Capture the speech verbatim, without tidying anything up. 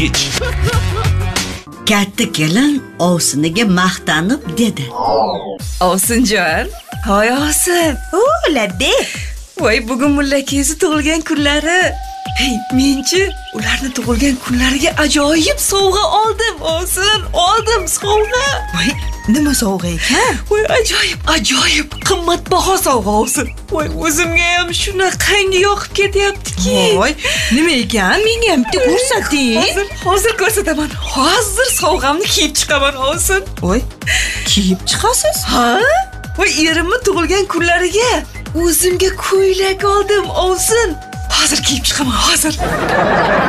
Ich. Katta kelin ovsiniga maqtanib dedi. Ovsinjon, hoy ovsin. O, ladde. Voy, bugun mullakingiz tug'ilgan kunlari. Hey, menchi ularni tug'ilgan kunlariga ajoyib sovg'a oldim, ovsin. Oldim sovg'a. Voy, nima sovg'a ekan? Voy, ajoyib, ajoyib qimmatbaho sovg'a ovsin. Voy, o'zimga ham shunaqangi yoqib ketyaptiki. Voy, nima ekan? Menga ham bitta ko'rsating. Hozir, hozir ko'rsataman. Hozir sovg'amni kiyib chiqaman ovsin. Voy, kiyib chiqasiz? Ha? Voy, erimni tug'ilgan kunlariga o'zimga ko'ylak oldim ovsin. Hozir kiyib chiqaman, hozir.